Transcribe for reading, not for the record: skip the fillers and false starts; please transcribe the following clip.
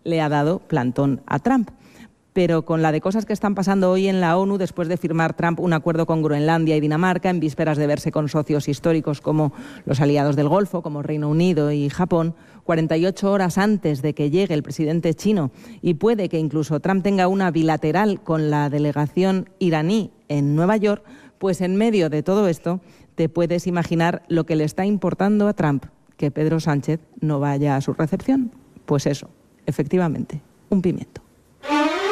le ha dado plantón a Trump. Pero con la de cosas que están pasando hoy en la ONU, después de firmar Trump un acuerdo con Groenlandia y Dinamarca, en vísperas de verse con socios históricos como los aliados del Golfo, como Reino Unido y Japón, 48 horas antes de que llegue el presidente chino, y puede que incluso Trump tenga una bilateral con la delegación iraní en Nueva York, pues en medio de todo esto te puedes imaginar lo que le está importando a Trump, que Pedro Sánchez no vaya a su recepción. Pues eso, efectivamente, un pimiento.